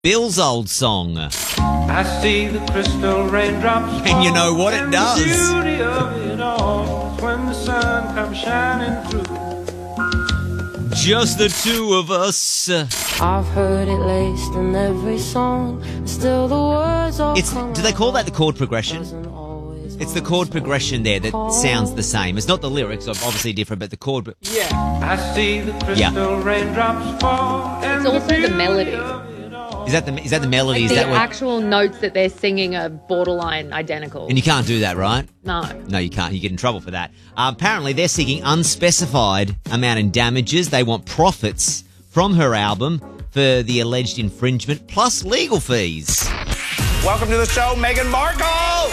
Bill's old song. I see the crystal raindrops. And you know what it and does. The beauty of it all is when the sun comes shining through. Just the two of us. I've heard it laced in every song. Still the words all Do they call that the chord progression? It's the chord progression there that sounds the same. It's not the lyrics, obviously different, but the chord. Yeah. I see the crystal raindrops fall. It's also the melody. Is that the melody? Like Is the that what? actual notes that they're singing are borderline identical. And you can't do that, right? No. No, you can't. You get in trouble for that. Apparently, they're seeking unspecified amount in damages. They want profits from her album for the alleged infringement, plus legal fees. Welcome to the show, Meghan Markle!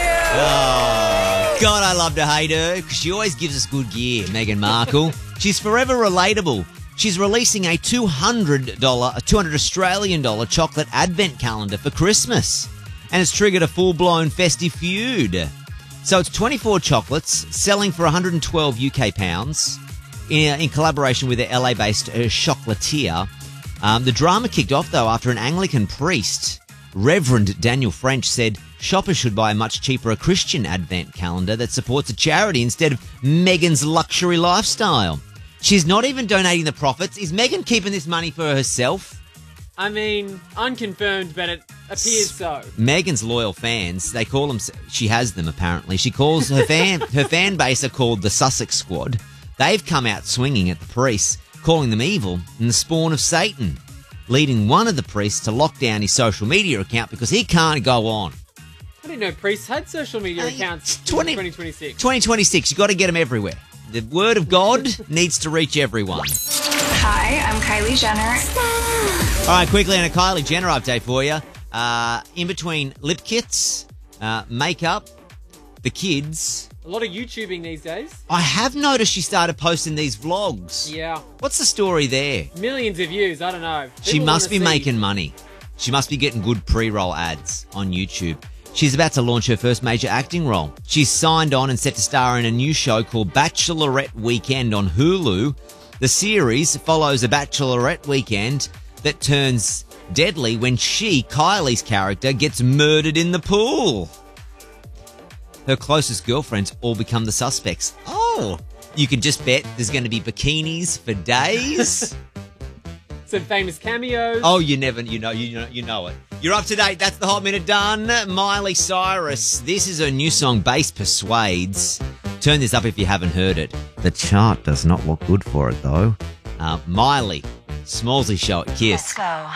Oh, God, I love to hate her because she always gives us good gear, Meghan Markle. She's forever relatable. She's releasing a $200 Australian chocolate advent calendar for Christmas. And it's triggered a full-blown festive feud. So it's 24 chocolates selling for 112 UK pounds in collaboration with the LA-based chocolatier. The drama kicked off, though, after an Anglican priest, Reverend Daniel French, said shoppers should buy a much cheaper Christian advent calendar that supports a charity instead of Meghan's luxury lifestyle. She's not even donating the profits. Is Meghan keeping this money for herself? I mean, unconfirmed, but it appears so. Meghan's loyal fans, they call them, she has them apparently. She calls her fan base are called the Sussex Squad. They've come out swinging at the priests, calling them evil and the spawn of Satan, leading one of the priests to lock down his social media account because he can't go on. I didn't know priests had social media accounts in 2026. 2026, you've got to get them everywhere. The word of God needs to reach everyone. Hi, I'm Kylie Jenner. All right, quickly on a Kylie Jenner update for you. In between lip kits, makeup, the kids. A lot of YouTubing these days. I have noticed she started posting these vlogs. Yeah. What's the story there? Millions of views, I don't know. She People must be wanna see. making money. She must be getting good pre-roll ads on YouTube. She's about to launch her first major acting role. She's signed on and set to star in a new show called Bachelorette Weekend on Hulu. The series follows a bachelorette weekend that turns deadly when Kylie's character, gets murdered in the pool. Her closest girlfriends all become the suspects. Oh, you can just bet there's going to be bikinis for days. Some famous cameos. Oh, you know it. You're up to date. That's the Hot Minute done. Miley Cyrus. This is her new song, Bass Persuades. Turn this up if you haven't heard it. The chart does not look good for it, though. Miley, Smallsy Show at Kiss. Let's go.